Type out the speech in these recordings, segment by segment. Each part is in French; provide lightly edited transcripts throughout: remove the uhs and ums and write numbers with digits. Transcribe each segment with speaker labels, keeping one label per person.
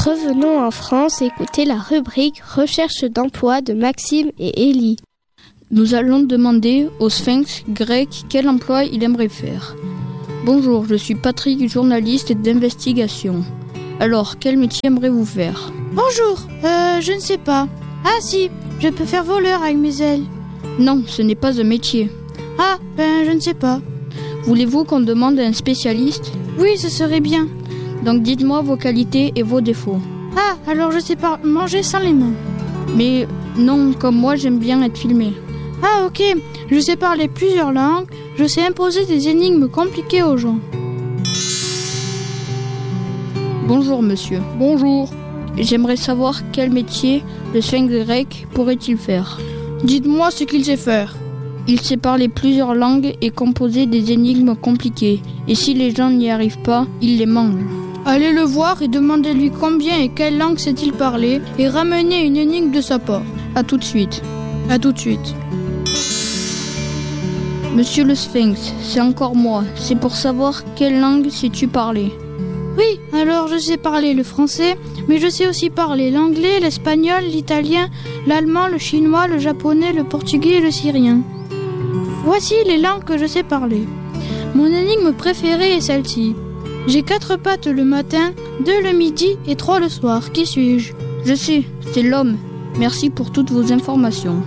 Speaker 1: Revenons en France écouter la rubrique Recherche d'emploi de Maxime et Élie.
Speaker 2: Nous allons demander au sphinx grec quel emploi il aimerait faire. Bonjour, je suis Patrick, journaliste d'investigation. Alors, quel métier aimeriez-vous faire?
Speaker 3: Bonjour, je ne sais pas. Ah si, je peux faire voleur avec mes ailes.
Speaker 2: Non, ce n'est pas un métier.
Speaker 3: Ah, je ne sais pas.
Speaker 2: Voulez-vous qu'on demande à un spécialiste?
Speaker 3: Oui, ce serait bien.
Speaker 2: Donc dites-moi vos qualités et vos défauts.
Speaker 3: Ah, alors je sais pas manger sans les mains.
Speaker 2: Mais non, comme moi j'aime bien être filmé.
Speaker 3: Ah ok, je sais parler plusieurs langues, je sais imposer des énigmes compliquées aux gens.
Speaker 2: Bonjour monsieur.
Speaker 4: Bonjour.
Speaker 2: J'aimerais savoir quel métier le sphinx grec pourrait-il faire.
Speaker 4: Dites-moi ce qu'il sait faire.
Speaker 2: Il sait parler plusieurs langues et composer des énigmes compliquées. Et si les gens n'y arrivent pas, il les mange.
Speaker 4: Allez le voir et demandez-lui combien et quelle langue sait-il parler et ramenez une énigme de sa part.
Speaker 2: À tout de suite.
Speaker 4: À tout de suite.
Speaker 2: Monsieur le sphinx, c'est encore moi. C'est pour savoir quelle langue sais-tu parler.
Speaker 3: Oui, alors je sais parler le français, mais je sais aussi parler l'anglais, l'espagnol, l'italien, l'allemand, le chinois, le japonais, le portugais et le syrien. Voici les langues que je sais parler. Mon énigme préférée est celle-ci. J'ai 4 pattes le matin, 2 le midi et 3 le soir. Qui suis-je?
Speaker 2: Je sais, c'est l'homme. Merci pour toutes vos informations.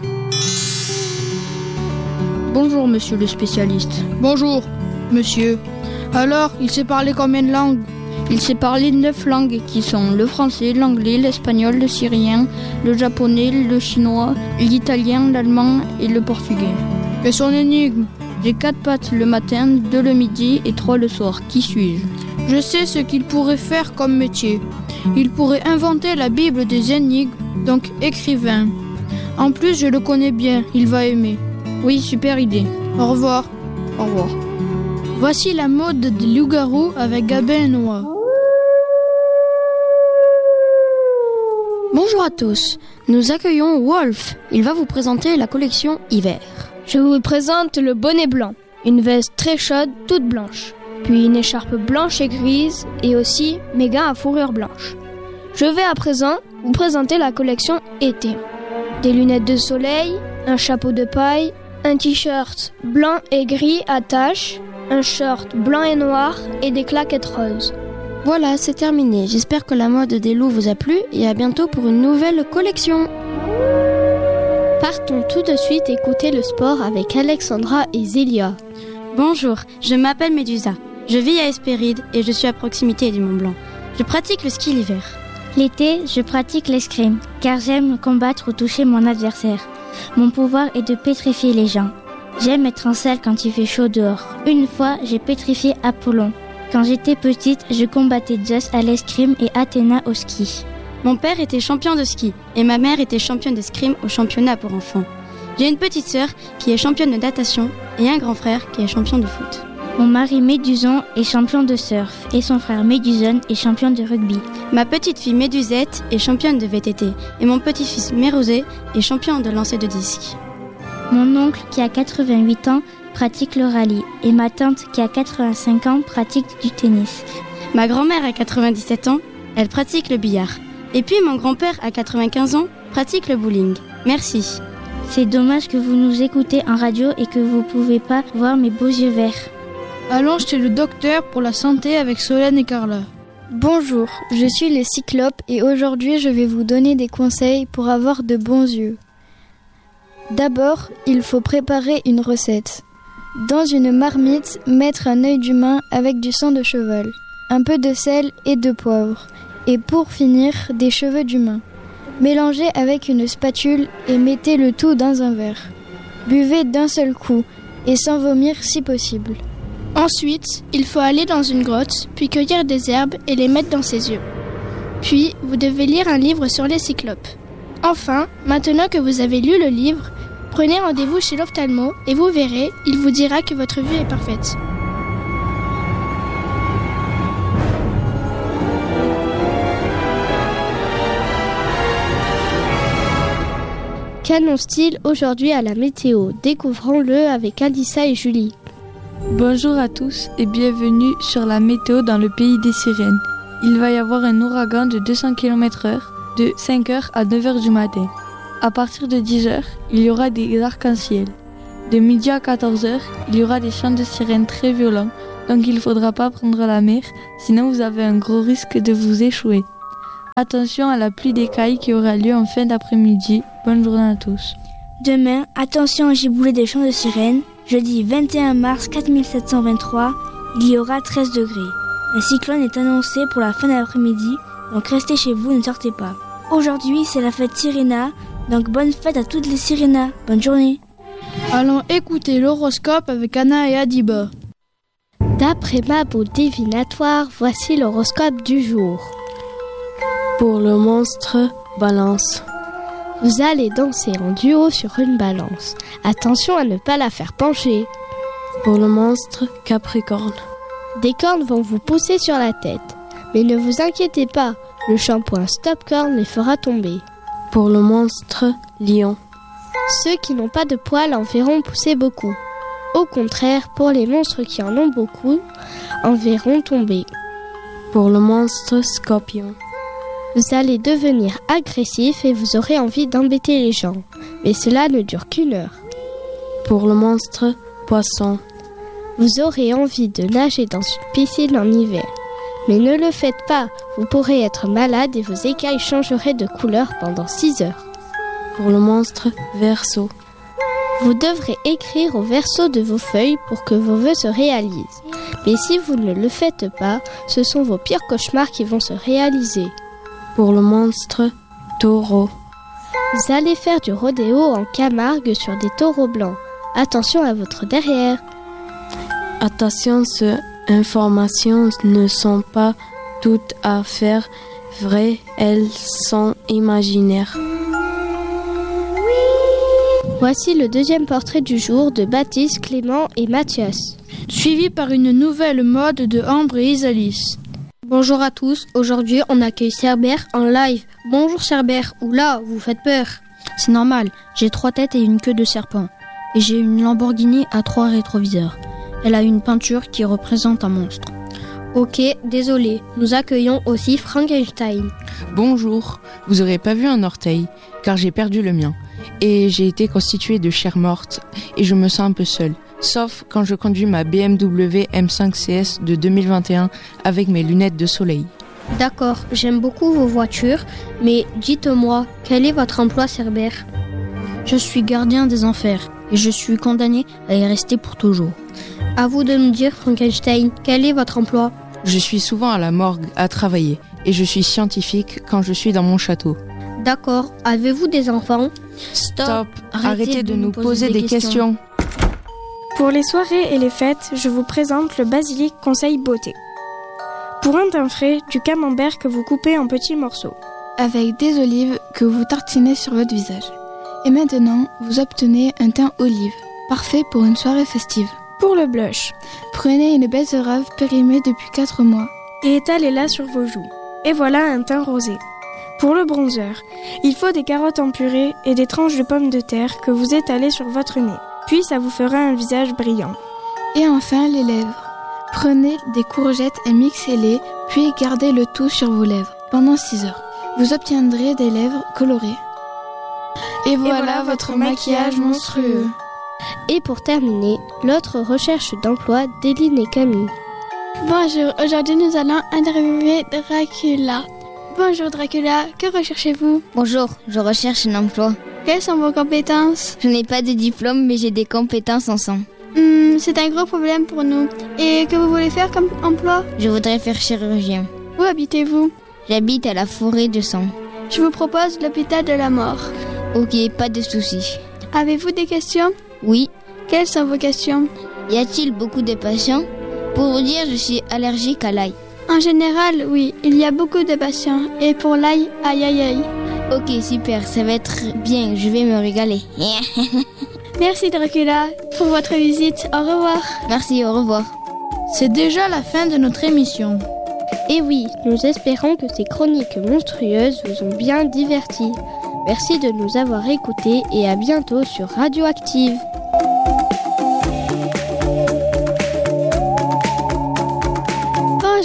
Speaker 2: Bonjour, monsieur le spécialiste.
Speaker 4: Bonjour, monsieur. Alors, il sait parler combien de langues?
Speaker 2: Il sait parler 9 langues qui sont le français, l'anglais, l'espagnol, le syrien, le japonais, le chinois, l'italien, l'allemand et le portugais.
Speaker 4: Et son énigme?
Speaker 2: J'ai 4 pattes le matin, 2 le midi et 3 le soir. Qui suis-je?
Speaker 4: Je sais ce qu'il pourrait faire comme métier. Il pourrait inventer la Bible des énigmes, donc écrivain. En plus, je le connais bien, il va aimer.
Speaker 2: Oui, super idée.
Speaker 4: Au revoir.
Speaker 2: Au revoir.
Speaker 4: Voici la mode des loups-garous avec Gabin et Noah.
Speaker 5: Bonjour à tous, nous accueillons Wolf. Il va vous présenter la collection hiver.
Speaker 1: Je vous présente le bonnet blanc, une veste très chaude, toute blanche, puis une écharpe blanche et grise et aussi mes gants à fourrure blanche. Je vais à présent vous présenter la collection été. Des lunettes de soleil, un chapeau de paille, un t-shirt blanc et gris à taches, un short blanc et noir et des claquettes roses.
Speaker 5: Voilà, c'est terminé. J'espère que la mode des loups vous a plu et à bientôt pour une nouvelle collection.
Speaker 1: Partons tout de suite écouter le sport avec Alexandra et Zélia.
Speaker 6: Bonjour, je m'appelle Médusa. Je vis à Hespéride et je suis à proximité du Mont Blanc. Je pratique le ski l'hiver.
Speaker 7: L'été, je pratique l'escrime, car j'aime combattre ou toucher mon adversaire. Mon pouvoir est de pétrifier les gens. J'aime être en selle quand il fait chaud dehors. Une fois, j'ai pétrifié Apollon. Quand j'étais petite, je combattais Zeus à l'escrime et Athéna au ski.
Speaker 6: Mon père était champion de ski et ma mère était championne d'escrime au championnat pour enfants. J'ai une petite sœur qui est championne de natation et un grand frère qui est champion de foot.
Speaker 7: Mon mari Méduson est champion de surf et son frère Méduson est champion de rugby.
Speaker 6: Ma petite fille Médusette est championne de VTT et mon petit-fils Mérosé est champion de lancer de disque.
Speaker 7: Mon oncle qui a 88 ans pratique le rallye et ma tante qui a 85 ans pratique du tennis.
Speaker 6: Ma grand-mère a 97 ans, elle pratique le billard. Et puis mon grand-père a 95 ans, pratique le bowling. Merci.
Speaker 7: C'est dommage que vous nous écoutez en radio et que vous ne pouvez pas voir mes beaux yeux verts.
Speaker 4: Allons chez le docteur pour la santé avec Solène et Carla.
Speaker 1: Bonjour, je suis les Cyclopes et aujourd'hui je vais vous donner des conseils pour avoir de bons yeux. D'abord, il faut préparer une recette. Dans une marmite, mettre un œil d'humain avec du sang de cheval, un peu de sel et de poivre. Et pour finir, des cheveux d'humain. Mélangez avec une spatule et mettez le tout dans un verre. Buvez d'un seul coup et sans vomir si possible.
Speaker 8: Ensuite, il faut aller dans une grotte, puis cueillir des herbes et les mettre dans ses yeux. Puis, vous devez lire un livre sur les cyclopes. Enfin, maintenant que vous avez lu le livre, prenez rendez-vous chez l'ophtalmo et vous verrez, il vous dira que votre vue est parfaite.
Speaker 1: Qu'annonce-t-il aujourd'hui à la météo? Découvrons-le avec Alissa et Julie.
Speaker 9: Bonjour à tous et bienvenue sur la météo dans le pays des sirènes. il va y avoir un ouragan de 200 km/h de 5h à 9h du matin. À partir de 10h, il y aura des arcs-en-ciel. De midi à 14h, il y aura des chants de sirènes très violents, donc il ne faudra pas prendre la mer, sinon vous avez un gros risque de vous échouer. Attention à la pluie d'écailles qui aura lieu en fin d'après-midi. Bonne journée à tous.
Speaker 10: Demain, attention au giboulée des chants de sirènes. Jeudi 21 mars 4723, il y aura 13 degrés. Un cyclone est annoncé pour la fin de l'après-midi, donc restez chez vous, ne sortez pas. Aujourd'hui, c'est la fête Sirena, donc bonne fête à toutes les Sirenas. Bonne journée.
Speaker 4: Allons écouter l'horoscope avec Anna et Adiba.
Speaker 11: D'après ma boule divinatoire, voici l'horoscope du jour.
Speaker 12: Pour le monstre, Balance.
Speaker 11: Vous allez danser en duo sur une balance. Attention à ne pas la faire pencher.
Speaker 12: Pour le monstre, Capricorne.
Speaker 11: Des cornes vont vous pousser sur la tête. Mais ne vous inquiétez pas, le shampoing Stop Corn les fera tomber.
Speaker 12: Pour le monstre, Lion.
Speaker 11: Ceux qui n'ont pas de poils en verront pousser beaucoup. Au contraire, pour les monstres qui en ont beaucoup, en verront tomber.
Speaker 12: Pour le monstre, Scorpion.
Speaker 11: Vous allez devenir agressif et vous aurez envie d'embêter les gens. Mais cela ne dure qu'une heure.
Speaker 12: Pour le monstre, Poisson.
Speaker 11: Vous aurez envie de nager dans une piscine en hiver. Mais ne le faites pas, vous pourrez être malade et vos écailles changeraient de couleur pendant 6 heures.
Speaker 12: Pour le monstre, Verseau.
Speaker 11: Vous devrez écrire au verso de vos feuilles pour que vos vœux se réalisent. Mais si vous ne le faites pas, ce sont vos pires cauchemars qui vont se réaliser.
Speaker 12: Pour le monstre, Taureau.
Speaker 11: Vous allez faire du rodéo en Camargue sur des taureaux blancs. Attention à votre derrière.
Speaker 12: Attention, ces informations ne sont pas toutes à faire vraies, elles sont imaginaires.
Speaker 11: Voici le deuxième portrait du jour de Baptiste, Clément et Mathias.
Speaker 4: Suivi par une nouvelle mode de Ambre et Isalis.
Speaker 13: Bonjour à tous, aujourd'hui on accueille Cerbère en live. Bonjour Cerbère, oula, vous faites peur.
Speaker 2: C'est normal, j'ai 3 têtes et une queue de serpent. Et j'ai une Lamborghini à 3 rétroviseurs. Elle a une peinture qui représente un monstre.
Speaker 13: Ok, désolé, nous accueillons aussi Frankenstein.
Speaker 14: Bonjour, vous aurez pas vu un orteil, car j'ai perdu le mien. Et j'ai été constitué de chair morte et je me sens un peu seul. Sauf quand je conduis ma BMW M5 CS de 2021 avec mes lunettes de soleil.
Speaker 13: D'accord, j'aime beaucoup vos voitures, mais dites-moi, quel est votre emploi Cerbère ?
Speaker 2: Je suis gardien des enfers et je suis condamné à y rester pour toujours.
Speaker 13: À vous de nous dire, Frankenstein, quel est votre emploi ?
Speaker 14: Je suis souvent à la morgue à travailler et je suis scientifique quand je suis dans mon château.
Speaker 13: D'accord, avez-vous des enfants ?
Speaker 14: Stop, arrêtez de nous poser des questions.
Speaker 15: Pour les soirées et les fêtes, je vous présente le Basilic Conseil Beauté. Pour un teint frais, du camembert que vous coupez en petits morceaux.
Speaker 16: Avec des olives que vous tartinez sur votre visage. Et maintenant, vous obtenez un teint olive, parfait pour une soirée festive.
Speaker 15: Pour le blush,
Speaker 16: prenez une betterave périmée depuis 4 mois
Speaker 15: et étalez-la sur vos joues. Et voilà un teint rosé. Pour le bronzer, il faut des carottes en purée et des tranches de pommes de terre que vous étalez sur votre nez. Puis ça vous fera un visage brillant.
Speaker 16: Et enfin les lèvres. Prenez des courgettes et mixez-les, puis gardez le tout sur vos lèvres pendant 6 heures. Vous obtiendrez des lèvres colorées. Et voilà votre maquillage monstrueux.
Speaker 11: Et pour terminer, l'autre recherche d'emploi d'Éline et Camille.
Speaker 8: Bonjour, aujourd'hui nous allons interviewer Dracula. Bonjour Dracula, que recherchez-vous ?
Speaker 17: Bonjour, je recherche un emploi.
Speaker 8: Quelles sont vos compétences ?
Speaker 17: Je n'ai pas de diplôme, mais j'ai des compétences en sang.
Speaker 8: C'est un gros problème pour nous. Et que vous voulez faire comme emploi ?
Speaker 17: Je voudrais faire chirurgien.
Speaker 8: Où habitez-vous ?
Speaker 17: J'habite à la forêt de sang.
Speaker 8: Je vous propose l'hôpital de la mort.
Speaker 17: Ok, pas de soucis.
Speaker 8: Avez-vous des questions ?
Speaker 17: Oui.
Speaker 8: Quelles sont vos questions ?
Speaker 17: Y a-t-il beaucoup de patients ? Pour vous dire, je suis allergique à l'ail.
Speaker 8: En général, oui, il y a beaucoup de patients. Et pour l'ail, aïe aïe aïe.
Speaker 17: Ok, super, ça va être bien, je vais me régaler.
Speaker 8: Merci Dracula pour votre visite, au revoir.
Speaker 17: Merci, au revoir.
Speaker 4: C'est déjà la fin de notre émission.
Speaker 11: Et oui, nous espérons que ces chroniques monstrueuses vous ont bien divertis. Merci de nous avoir écoutés et à bientôt sur Radioactive.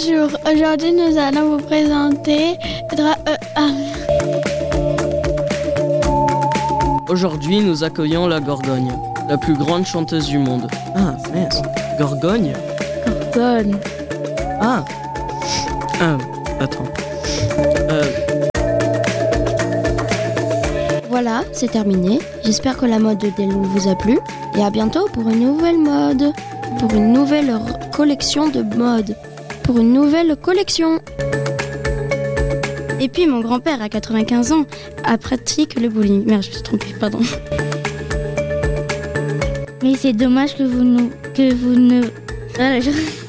Speaker 8: Bonjour, aujourd'hui nous allons vous présenter
Speaker 18: Aujourd'hui nous accueillons la Gorgogne, la plus grande chanteuse du monde. Ah, mince, Gorgogne ?
Speaker 16: Gorgone.
Speaker 18: Ah, attends.
Speaker 5: Voilà, c'est terminé. J'espère que la mode de Delou vous a plu. Et à bientôt pour une nouvelle mode. Pour une nouvelle collection de mode. Pour une nouvelle collection.
Speaker 6: Et puis mon grand-père, à 95 ans, a pratiqué le bowling. Merde, je me suis trompée, pardon.
Speaker 7: Mais c'est dommage que vous ne...